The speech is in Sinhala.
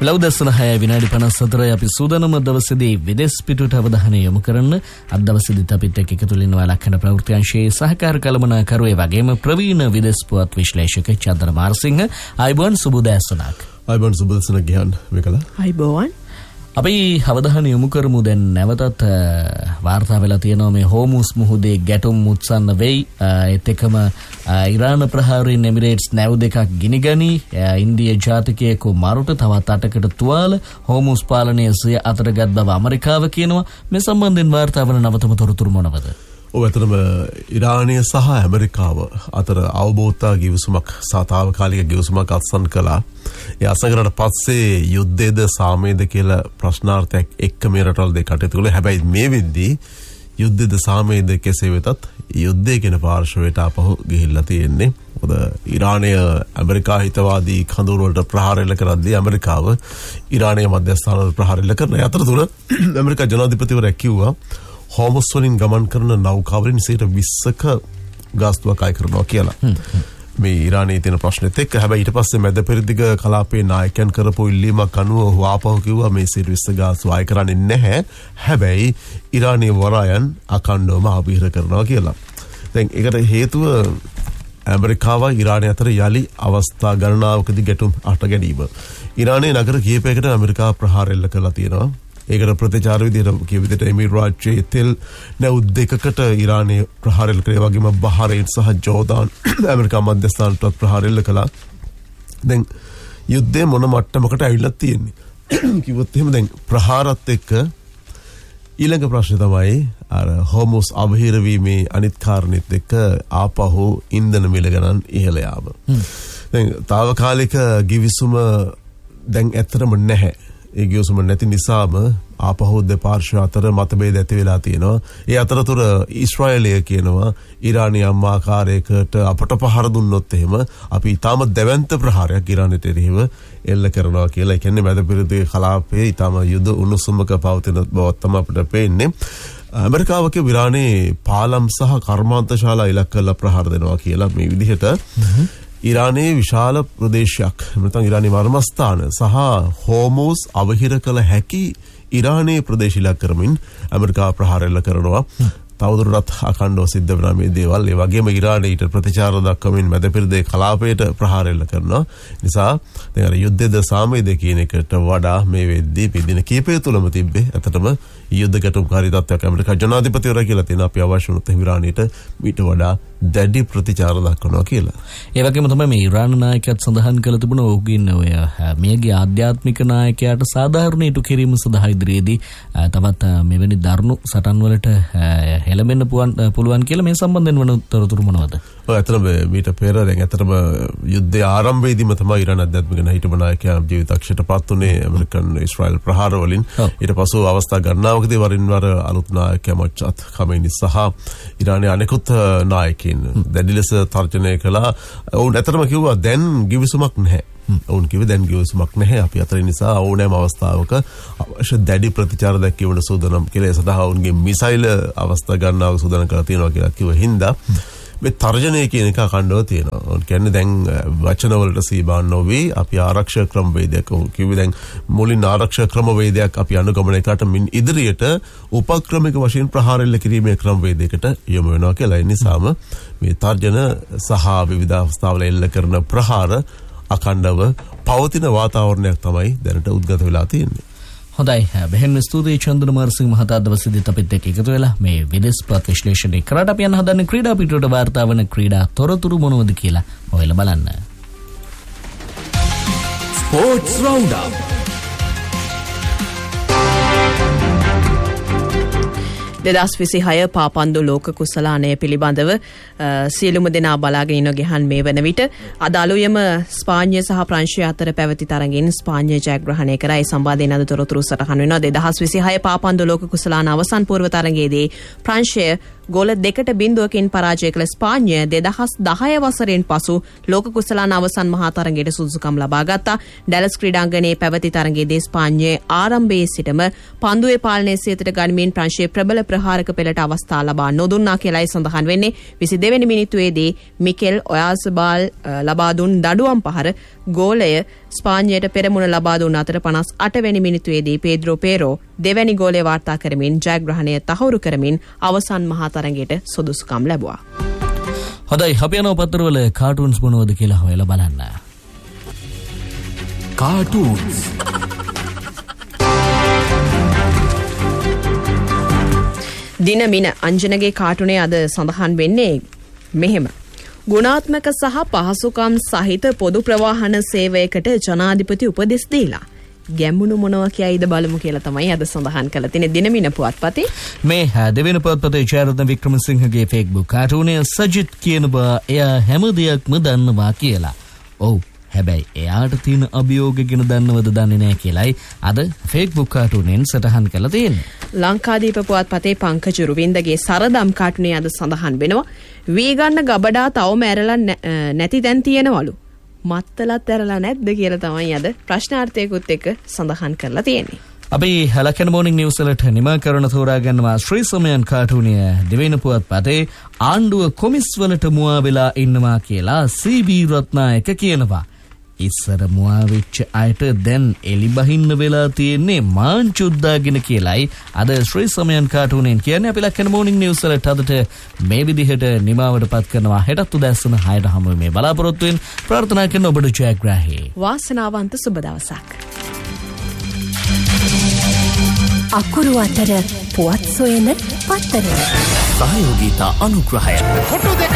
ලව්දස්සන 6 විනාඩි 54 අපි සූදානම දවසේදී විදේශ පිටුවට අවධානය යොමු කරන්න. අද දවසේදීත් අපිත් එක්ක එකතු වෙනවා ලක්ෂණ ප්‍රවෘත්ති අංශයේ සහකාර කළමනාකරු ඒ වගේම ප්‍රවීණ විදේශ පුවත් විශ්ලේෂක චන්ද්‍ර මාරසිංහ. ආයිබෝන් සුබෝදෑසනක්. ආයිබෝන් සුබෝදෑසනක් ගියන් මේකලා. ආයිබෝන්. අපි අවධානය යොමු කරමු දැන් නැවතත් වාර්තා වෙලා තියෙනවා මේ හෝමුස් මුහුදේ ගැටුම් උත්සන්න වෙයි. ඒත් එකම ඉරාන ප්‍රහාරයෙන් එමිරේට්ස් නැව් දෙකක් ගිනිගනි. ඉන්දියා ජාතිකයෙකු මරුට තවත් 8කට තුවාල. හෝමුස් පාලනය සිය අතරගත් බව ඇමරිකාව කියනවා. මේ සම්බන්ධයෙන් වාර්තා වන නවතම තොරතුරු මොනවද? ඔවතරම ඉරානය සහ ඇමරිකාව අතර අවබෝධතා ගිවිසුමක් සාතාවකාලික ගිවිසුමක් අත්සන් කළා. ඒ අත්සන් කරලා පස්සේ යුද්ධයේද සාමයේද කියලා ප්‍රශ්නාර්ථයක් එක්ක මේ රටවල් දෙක කටයුතු කළේ. හැබැයි මේ වෙද්දී යුද්ධයේද සාමයේද කෙසේ වෙතත් යුද්ධය කියන පාර්ශවයට ආපහු ගිහිල්ලා තියෙන්නේ. මොකද ඉරානය ඇමරිකා හිතවාදී කඳවුරු වලට ප්‍රහාර එල්ල කරද්දී ඇමරිකාව ඉරානයේ මධ්‍යස්ථාන වල ප්‍රහාර එල්ල කරන අතරතුර ඇමරිකා ජනාධිපතිවරයා කිව්වා හෝමුස් වලින් ගමන් කරන නෞකාවලින් 20%ක ගාස්තුවක් අය කරනවා කියලා. මේ ඉරානයේ තියෙන ප්‍රශ්නෙත් එක්ක. හැබැයි ඊට පස්සේ මැද පෙරදිග කලාපයේ නායකයන් කරපු ඉල්ලීමක් අනුව හුවාපහු කිව්වා මේ 20% ගාස්තුව අය කරන්නේ නැහැ. හැබැයි ඉරානයේ වරායන් අඛණ්ඩවම ආපීර කරනවා කියලා. දැන් ඒකට හේතුව ඇමරිකාවයි ඉරානය අතර යලි අවස්ථා ගණනාවකදී ගැටුම් අට ගැනීම. ඉරානයේ නගර කීපයකට ඇමරිකාව ප්‍රහාර එල්ල කරලා තියෙනවා. ඒකට ප්‍රතිචාර විදිහට කිය විදිහට එමිරේට් රාජ්‍යයේ තෙල් නැව් දෙකකට ඉරානය ප්‍රහාර එල්ල කළේ වගේම බහරයින් සහ ජෝර්දාන් ඇමරිකා මධ්‍යස්ථානට ප්‍රහාර එල්ල කළා. දැන් යුද්ධය මොන මට්ටමකට ඇවිල්ලා තියෙන්නේ කිව්වොත් එහෙම දැන් ප්‍රහාරات එක්ක ඊළඟ ප්‍රශ්නේ තමයි අර හෝමුස් අවහිර වීමේ අනිත් කාරණෙත් එක්ක ආපහු ඉන්ධන මිල ගණන් ඉහළ යාම. දැන් తాවකාලික ගිවිසුම දැන් ඇත්තටම නැහැ. ඒ ගිවිසුම නැති නිසාම ආපහු දෙපාර්ශ්ව අතර මතභේද ඇති වෙලා තියෙනවා. ඒ අතරතුර ඊශ්‍රායලය කියනවා ඉරානයේ ආකාරයකට අපට පහර දුන්නොත් එහෙම අපි ඊටම දැවැන්ත ප්‍රහාරයක් ඉරානයට එරෙහිව එල්ල කරනවා කියලා. ඒ කියන්නේ මැද පෙරදිග කලාපයේ ඊටම යුද උණුසුමක පවතින බවක් තමයි අපිට පේන්නේ. ඇමරිකාවගේ ඉරානයේ පාලම් සහ කර්මාන්තශාලා ඉලක්ක කරලා ප්‍රහාර දෙනවා කියලා මේ විදිහට ඉරානයේ විශාල ප්‍රදේශයක් නැත්නම් ඉරානයේ මර්මස්ථාන සහ හෝමුස් අවහිර කළ හැකි ඉරානයේ ප්‍රදේශ ඉලක්ක කරමින් ඇමරිකාව ප්‍රහාර එල්ල කරනවා. තවදුරටත් අඛණ්ඩව සිද්ධ වෙන මේ දේවල්. ඒ වගේම ඉරානයේ ඊට ප්‍රතිචාර දක්වමින් මැද පෙරදිග කලාපයට ප්‍රහාර එල්ල කරනවා. නිසා දැන් අර යුද්ධයේද සාමයේද කියන එකට වඩා මේ වෙද්දී පිටින කීපය තුලම තිබ්බේ අතටම යුද්ධ ගැටුම්කාරී තත්ත්වයක් ඇමරිකා ජනාධිපතිවරයා කියලා තියෙන අපි අවශ්‍ය වුණොත් ඉරානයට ඊට වඩා දැඩි ප්‍රතිචාර දක්වනවා කියලා. ඒ වගේම තමයි මේ ඉරාන නායකයාත් සඳහන් කළ තිබුණා ඔහුගින් ඔය මේගේ ආධ්‍යාත්මික නායකයාට සාධාරණ ඉටු කිරීම සඳහා ඉදිරියේදී තවත් මෙවැනි දරුණු සටන් වලට හෙළඹෙන්න පුළුවන් කියලා. මේ සම්බන්ධයෙන් වන තොරතුරු මොනවද? ඔය අතරම මීට පෙර දැන් අතරම යුද්ධයේ ආරම්භයේදීම තමයි ඉරාන ආධ්‍යාත්මික හිටපු නායකයා ජීවිතක්ෂයට පත් වුණේ ඇමරිකන් ඊශ්‍රායල් ප්‍රහාර වලින්. ඊට පසු අවස්ථා ගණනාවකදී වරින් වර අලුත් නායකයා මොච්චත් ඛමේනි සහ ඉරානයේ අනෙකුත් නායකයින් දැඩි ලෙස තර්ජනය කළා. ඔවුන් ඇත්තටම කිව්වා දැන් ගිවිසුමක් නැහැ. ඔවුන් කිව්වේ දැන් ගිවිසුමක් නැහැ අපි අතර නිසා ඕනෑම අවස්ථාවක අවශ්‍ය දැඩි ප්‍රතිචාර දක්වන්න සූදානම් කියලා. ඒ සඳහා ඔවුන්ගේ මිසයිල් අවස්ථා ගණනාවක සූදානම් කරලා තියෙනවා කියලා කිව්ව හින්දා මේ තර්ජනය කියන එක අඛණ්ඩව තියෙනවා. ඔවුන් කියන්නේ දැන් වචන වලට සීබා නොවේ අපි ආරක්ෂක ක්‍රමවේදයක් කිව්වේ දැන් මුලින් ආරක්ෂක ක්‍රමවේදයක් අපි අනුගමනය කරට මින් ඉදිරියට උපක්‍රමික වශයෙන් ප්‍රහාර එල්ල කිරීමේ ක්‍රමවේදයකට යොමු වෙනවා කියලා. ඒ නිසාම මේ තර්ජන සහ විවිධ අවස්ථාවල එල්ල කරන ප්‍රහාර අඛණ්ඩව පවතින වාතාවරණයක් තමයි දැනට උද්ගත වෙලා තියෙන්නේ. හොඳයි බෙහෙන් ස්තුතියි චන්ද්‍ර මාරසිංහ මහතා දවසේදීත් අපිත් එක්ක එකතු වෙලා මේ විදේශ ප්‍රත් විශ්ලේෂණය කරාට අපි යන හදන්නේ ක්‍රීඩා පිටුවට වාර්තා වන ක්‍රීඩා තොරතුරු මොනවද කියලා ඔයාලා බලන්න. Sports round up. දෙදස් 26 පාපන්දු ලෝක කුසලානය පිළිබඳව සියලුම දෙනා බලාගෙන ඉන්න ගෙහන් මේ වන විට අද අලුයම ස්පාඤ්ඤය සහ ප්‍රංශය අතර පැවති තරගින් ස්පාඤ්ඤය ජයග්‍රහණය කරා. ඒ සම්බන්ධයෙන් අද තොරතුරු සටහන් වෙනවා. 2026 පාපන්දු ලෝක කුසලාන අවසන් පූර්ව තරගයේදී ප්‍රංශය ගෝල 2-0කින් පරාජය කළ ස්පාඤ්ඤය 2010 වසරෙන් පසු ලෝක කුසලාන අවසන් මහා තරගයට සුදුසුකම් ලබා ගත්තා. ඩැලස් ක්‍රීඩාංගණයේ පැවති තරගයේදී ස්පාඤ්ඤයේ ආරම්භයේ සිටම පන්දුවේ පාලනය සියයට ගනිමින් ප්‍රංශයේ ප්‍රබල ප්‍රහාරක පෙළට අවස්ථා ලබා නොදුන්නා කියලායි සඳහන් වෙන්නේ. 22 වෙනි මිනිත්තුවේදී මිකෙල් ඔයාසබාල් ලබා දුන් දඩුවම් පහර ගෝලය ස්පාඤ්ඤයට පෙරමුණ ලබා දුන් අතර 58 වෙනි මිනිත්තුවේදී පේද්‍රෝ පේරෝ දෙවැනි ගෝලය වාර්තා කරමින් ජයග්‍රහණය තහවුරු කරමින් අවසන් මහා තරගයට සුදුසුකම් ලැබුවා. හොඳයි අපි යනවා පත්තරවල කාටුන්ස් මොනවද කියලා හොයලා බලන්න. කාටුන්ස් දිනමින අංජනගේ කාටුනේ අද සඳහන් වෙන්නේ මෙහෙම. ගුණාත්මක සහ පහසුකම් සහිත පොදු ප්‍රවාහන සේවයකට ජනාධිපති උපදෙස් දීලා ගැඹුණු මොනවා කියයිද බලමු කියලා තමයි අද සඳහන් කරලා තියෙන්නේ දිනමින පුවත්පතේ. මේ දෙවෙනි පුවත්පතේ ජයරත්න වික්‍රමසිංහගේ Facebook කාටුනේ සජිත් කියන බා එයා හැම දෙයක්ම දන්නවා කියලා. ඔව් හැබැයි එයාට තියෙන අභියෝග ගැන දන්නවද දන්නේ නැහැ කියලායි අද Facebook කාටුනෙන් සටහන් කරලා තියෙන්නේ. ලංකාදීප පුවත්පතේ පංකජ රුවින්දගේ සරදම් කාටුනේ අද සඳහන් වෙනවා. වී ගන්න ගබඩා තවම ඇරලා නැති තැන් තියෙනවලු. මත්තලත් ඇරලා නැද්ද කියලා තමයි අද ප්‍රශ්නාර්ථයකුත් එක්ක සඳහන් කරලා තියෙන්නේ. අපි ලකන මොර්නිං නිවුස් වලට නිමා කරන තෝරා ගන්නවා ශ්‍රී සමයන් කාටුනිය දෙවෙනි පුවත්පතේ ආණ්ඩුව කොමිස් වලට මුවා වෙලා ඉන්නවා කියලා සී.බී. රත්නායක කියනවා. ඉස්සර මුවා වෙච්ච අයට දැන් එලි බහින්න වෙලා තියෙන්නේ මාංචුද්දාගෙන කියලායි අද ශ්‍රී සමයන් කාටුනෙන් කියන්නේ. අපි ලකන මොර්නිං නිවුස් වලට අදට මේ විදිහට නිමාවට පත් කරනවා. හෙටත් උදෑසන 6ට හමු මේ බලාපොරොත්තුෙන් ප්‍රාර්ථනා කරන ඔබට ජයග්‍රාහී වාසනාවන්ත සුබ දවසක්. අකුරු අතර පුවත් සොයන පත්තර සහයෝගීතා අනුග්‍රහය